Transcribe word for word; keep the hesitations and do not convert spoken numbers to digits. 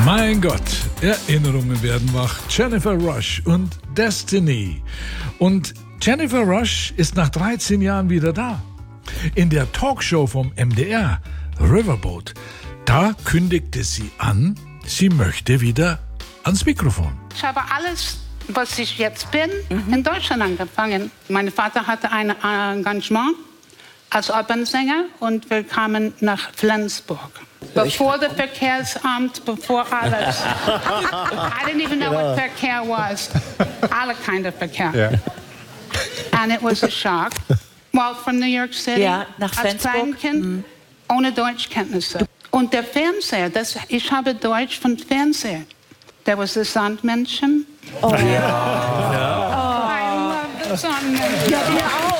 Mein Gott, Erinnerungen werden wach. Jennifer Rush und Destiny. Und Jennifer Rush ist nach dreizehn Jahren wieder da. In der Talkshow vom M D R, Riverboat, da kündigte sie an, sie möchte wieder ans Mikrofon. Ich habe alles, was ich jetzt bin, mhm. in Deutschland angefangen. Mein Vater hatte ein Engagement als Opernsänger und wir kamen nach Flensburg. Bevor das Verkehrsamt, bevor alles. I didn't even know what Verkehr was. Alle kind of Verkehr. Yeah. And it was a shock. Well, from New York City, ja, nach als Kleinkind, mhm. ohne Deutschkenntnisse. Und der Fernseher, das, ich habe Deutsch von Fernseher. There was the Sandmännchen. Oh. Ja. Oh. I love the Sandmännchen. Ja, wir auch.